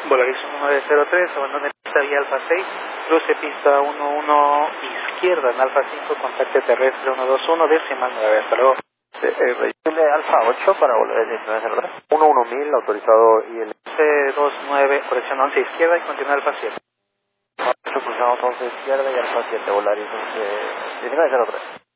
Volaris 1903, abandone pista vía Alfa 6, cruce pista 11 izquierda en Alfa 5, contacte terrestre 121, decimal 9, hasta luego. Regime Alfa 8 para volver a 1903. 11000 autorizado IL. C29, corrección 11 izquierda y continúa Alfa 7. 8 cruzamos 11 izquierda y Alfa 7, Volaris 1903.